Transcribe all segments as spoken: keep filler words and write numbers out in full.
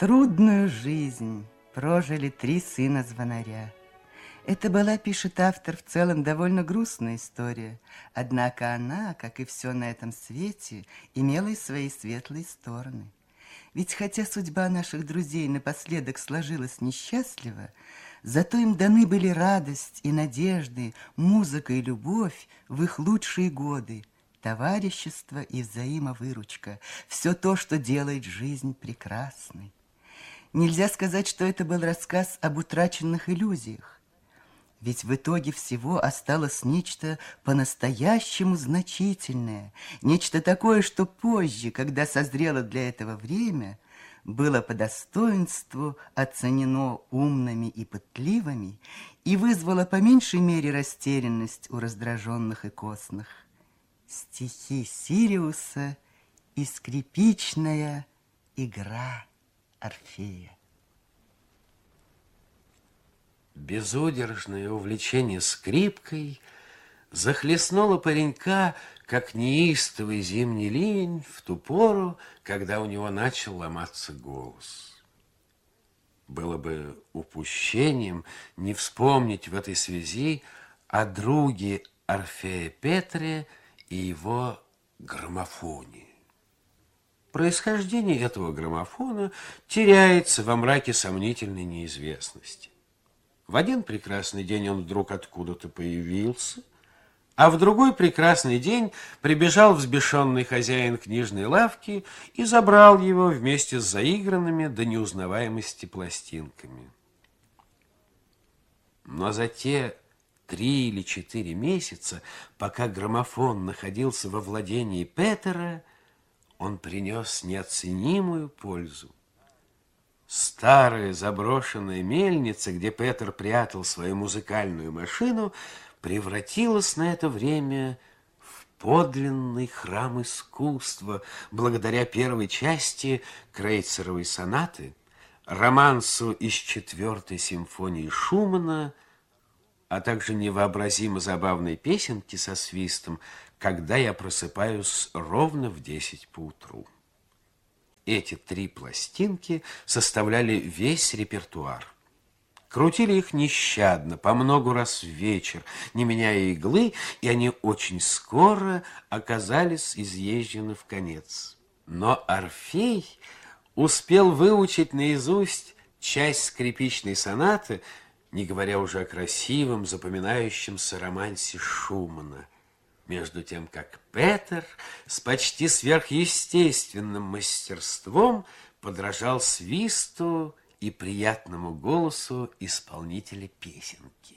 Трудную жизнь прожили три сына звонаря. Это была, пишет автор, в целом довольно грустная история. Однако она, как и все на этом свете, имела и свои светлые стороны. Ведь хотя судьба наших друзей напоследок сложилась несчастливо, зато им даны были радость и надежды, музыка и любовь в их лучшие годы, товарищество и взаимовыручка, все то, что делает жизнь прекрасной. Нельзя сказать, что это был рассказ об утраченных иллюзиях. Ведь в итоге всего осталось нечто по-настоящему значительное, нечто такое, что позже, когда созрело для этого время, было по достоинству оценено умными и пытливыми и вызвало по меньшей мере растерянность у раздраженных и костных. Стихи Сириуса и скрипичная игра Орфея. Безудержное увлечение скрипкой захлестнуло паренька, как неистовый зимний ливень в ту пору, когда у него начал ломаться голос. Было бы упущением не вспомнить в этой связи о друге Орфея Петре и его граммофоне. Происхождение этого граммофона теряется во мраке сомнительной неизвестности. В один прекрасный день он вдруг откуда-то появился, а в другой прекрасный день прибежал взбешенный хозяин книжной лавки и забрал его вместе с заигранными до неузнаваемости пластинками. Но за те три или четыре месяца, пока граммофон находился во владении Петера, он принес неоценимую пользу. Старая заброшенная мельница, где Петер прятал свою музыкальную машину, превратилась на это время в подлинный храм искусства благодаря первой части Крейцеровой сонаты, романсу из четвертой симфонии Шумана, а также невообразимо забавной песенке со свистом «Когда я просыпаюсь ровно в десять поутру». Эти три пластинки составляли весь репертуар. Крутили их нещадно, по много раз в вечер, не меняя иглы, и они очень скоро оказались изъезжены в конец. Но Орфей успел выучить наизусть часть скрипичной сонаты, не говоря уже о красивом, запоминающемся романсе Шумана, между тем как Петер с почти сверхъестественным мастерством подражал свисту и приятному голосу исполнителя песенки.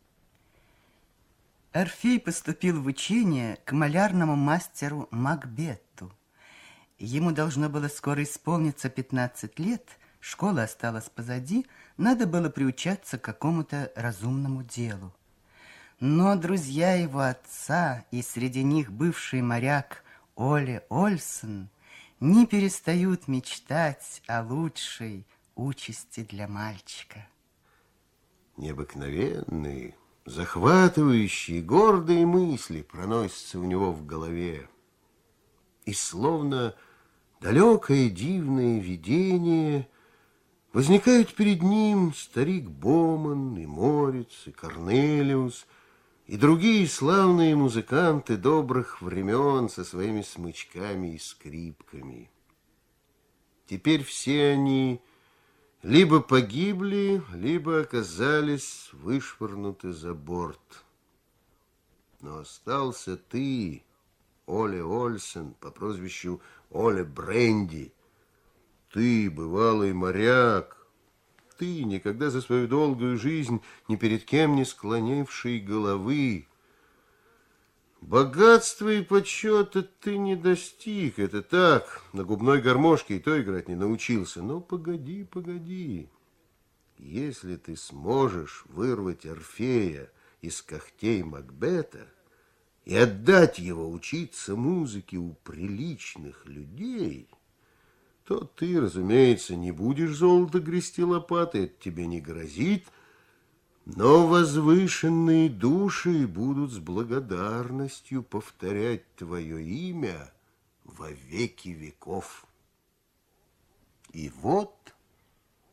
Орфей поступил в учение к малярному мастеру Макбетту. Ему должно было скоро исполниться пятнадцать лет, школа осталась позади, надо было приучаться к какому-то разумному делу. Но друзья его отца, и среди них бывший моряк Оле Ольсен, не перестают мечтать о лучшей участи для мальчика. Необыкновенные, захватывающие, гордые мысли проносятся у него в голове. И словно далекое дивное видение возникают перед ним старик Боман, и Морец, и Корнелиус, и другие славные музыканты добрых времен со своими смычками и скрипками. Теперь все они либо погибли, либо оказались вышвырнуты за борт. Но остался ты, Оле Ольсен, по прозвищу Оле Бренди. Ты, бывалый моряк, ты, никогда за свою долгую жизнь ни перед кем не склонивший головы. Богатства и почета ты не достиг, это так, на губной гармошке и то играть не научился. Но погоди, погоди, если ты сможешь вырвать Орфея из когтей Макбета и отдать его учиться музыке у приличных людей, то ты, разумеется, не будешь золото грести лопатой, это тебе не грозит, но возвышенные души будут с благодарностью повторять твое имя во веки веков. И вот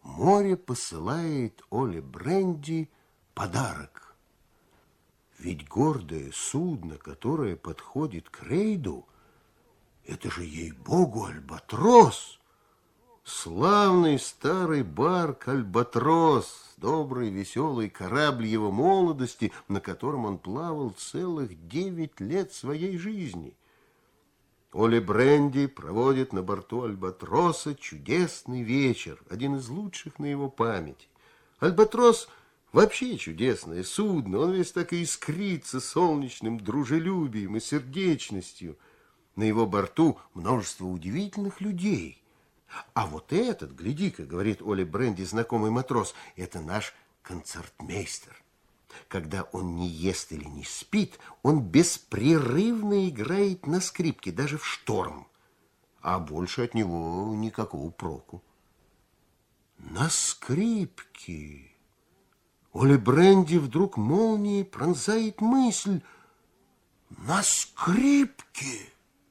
море посылает Оле Бренди подарок. Ведь гордое судно, которое подходит к рейду, это же, ей-богу, Альбатрос. Славный старый барк Альбатрос, добрый веселый корабль его молодости, на котором он плавал целых девять лет своей жизни. Оле Бренди проводит на борту Альбатроса чудесный вечер, один из лучших на его памяти. Альбатрос вообще чудесное судно, он весь так и искрится солнечным дружелюбием и сердечностью. На его борту множество удивительных людей. А вот этот, гляди-ка, говорит Оле Бренди, знакомый матрос, это наш концертмейстер. Когда он не ест или не спит, он беспрерывно играет на скрипке, даже в шторм. А больше от него никакого проку. На скрипке. Оле Бренди вдруг молнией пронзает мысль. На скрипке.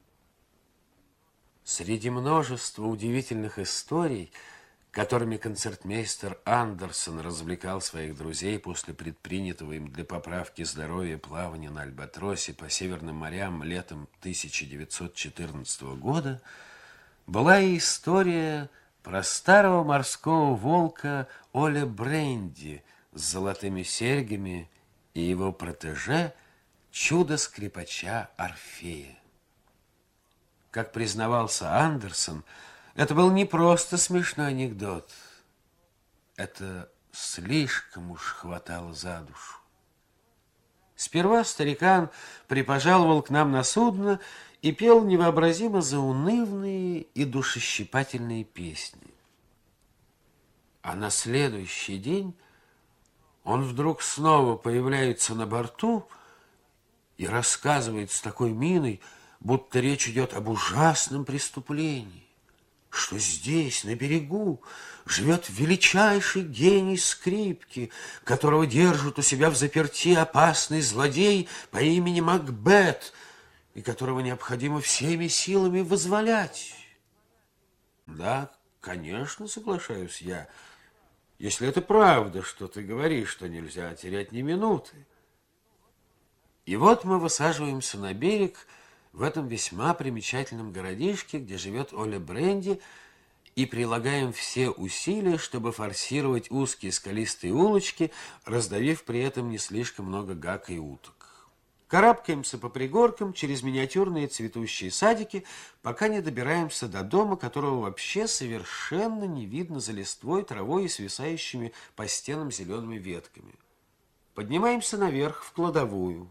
Среди множества удивительных историй, которыми концертмейстер Андерсон развлекал своих друзей после предпринятого им для поправки здоровья плавания на Альбатросе по Северным морям летом тысяча девятьсот четырнадцатого года, была и история про старого морского волка Оле Бренди с золотыми серьгами и его протеже чудо-скрипача Орфея. Как признавался Андерсон, это был не просто смешной анекдот. Это слишком уж хватало за душу. Сперва старикан припожаловал к нам на судно и пел невообразимо заунывные и душещипательные песни. А на следующий день он вдруг снова появляется на борту и рассказывает с такой миной, будто речь идет об ужасном преступлении, что здесь, на берегу, живет величайший гений скрипки, которого держит у себя в заперти опасный злодей по имени Макбет, и которого необходимо всеми силами вызволять. Да, конечно, соглашаюсь я, если это правда, что ты говоришь, что нельзя терять ни минуты. И вот мы высаживаемся на берег в этом весьма примечательном городишке, где живет Оле Бренди, и прилагаем все усилия, чтобы форсировать узкие скалистые улочки, раздавив при этом не слишком много гак и уток. Карабкаемся по пригоркам через миниатюрные цветущие садики, пока не добираемся до дома, которого вообще совершенно не видно за листвой, травой и свисающими по стенам зелеными ветками. Поднимаемся наверх в кладовую.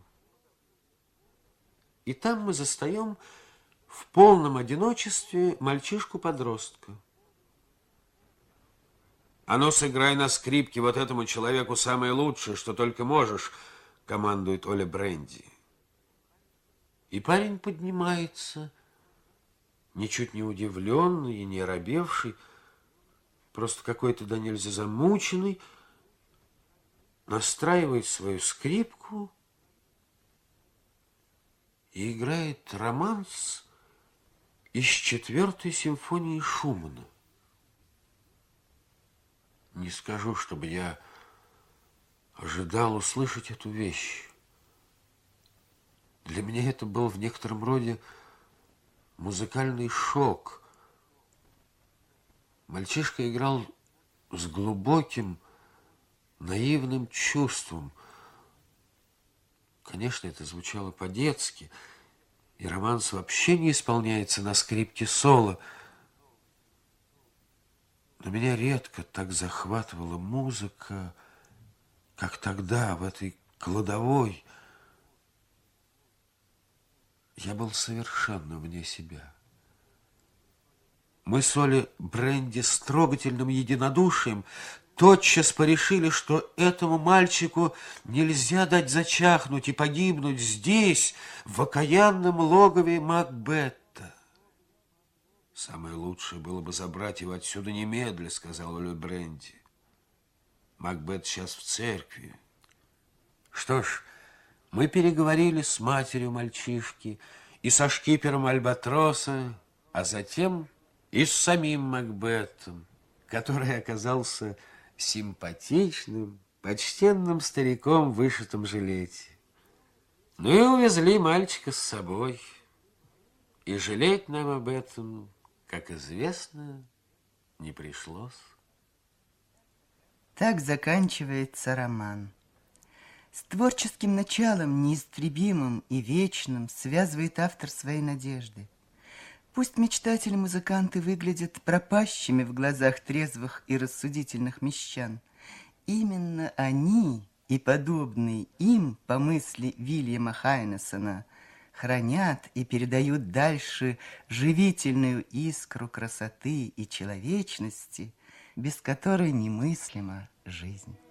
И там мы застаем в полном одиночестве мальчишку-подростка. «А ну, сыграй на скрипке вот этому человеку самое лучшее, что только можешь», — командует Оле Бренди. И парень поднимается, ничуть не удивленный и не оробевший, просто какой-то да нельзя замученный, настраивает свою скрипку и играет романс из четвертой симфонии Шумана. Не скажу, чтобы я ожидал услышать эту вещь. Для меня это был в некотором роде музыкальный шок. Мальчишка играл с глубоким, наивным чувством. Конечно, это звучало по-детски, и романс вообще не исполняется на скрипке соло. Но меня редко так захватывала музыка, как тогда, в этой кладовой. Я был совершенно вне себя. Мы с Оле Бренди с трогательным единодушием тотчас порешили, что этому мальчику нельзя дать зачахнуть и погибнуть здесь, в окаянном логове Макбета. «Самое лучшее было бы забрать его отсюда немедля», — сказал Оле Бренди. «Макбет сейчас в церкви». Что ж, мы переговорили с матерью мальчишки и со шкипером Альбатроса, а затем и с самим Макбетом, который оказался симпатичным, почтенным стариком в вышитом жилете. Ну и увезли мальчика с собой. И жалеть нам об этом, как известно, не пришлось. Так заканчивается роман. С творческим началом, неистребимым и вечным, связывает автор свои надежды. Пусть мечтатели-музыканты выглядят пропащими в глазах трезвых и рассудительных мещан, именно они и подобные им, по мысли Вильяма Хайнессена, хранят и передают дальше живительную искру красоты и человечности, без которой немыслима жизнь.